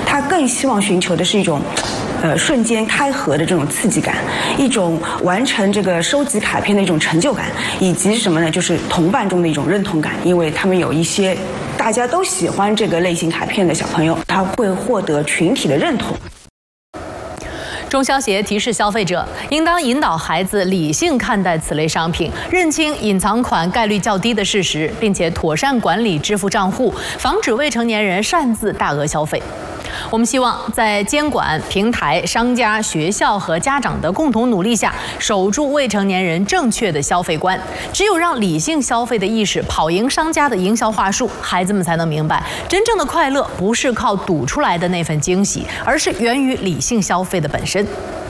他更希望寻求的是一种。瞬间开合的这种刺激感，一种完成这个收集卡片的一种成就感，以及什么呢？就是同伴中的一种认同感，因为他们有一些大家都喜欢这个类型卡片的小朋友，他会获得群体的认同。 中消协提示消费者，应当引导孩子理性看待此类商品，认清隐藏款概率较低的事实，并且妥善管理支付账户，防止未成年人擅自大额消费。我们希望在监管、平台、商家、学校和家长的共同努力下，守住未成年人正确的消费观。只有让理性消费的意识跑赢商家的营销话术，孩子们才能明白，真正的快乐不是靠赌出来的那份惊喜，而是源于理性消费的本身。